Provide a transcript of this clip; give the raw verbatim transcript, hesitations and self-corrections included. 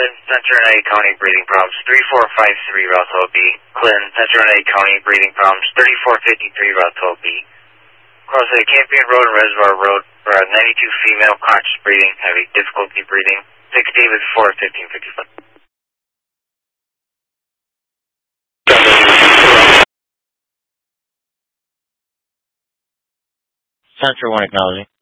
Clinton, Central County, breathing problems, three four five three, route twelve B. Clinton, Central County, breathing problems, thirty-four fifty-three, route twelve B. Cross the Campion Road and Reservoir Road, route ninety-two, female, conscious breathing, having difficulty breathing, six David four, fifteen fifty-five. Central one, acknowledging.